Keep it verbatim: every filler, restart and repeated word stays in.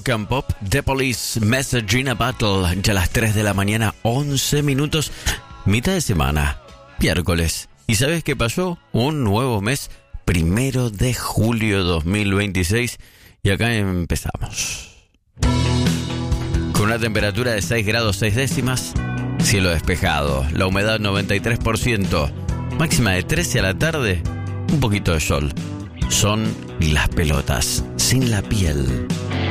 Rock and Pop, The Police, Message in a Battle, ya a las tres de la mañana, once minutos, mitad de semana, miércoles. ¿Y sabes qué pasó? Un nuevo mes, primero de julio dos mil veintiséis, y acá empezamos. Con una temperatura de seis grados seis décimas, cielo despejado, la humedad noventa y tres por ciento, máxima de trece a la tarde, un poquito de sol. Son las pelotas sin la piel.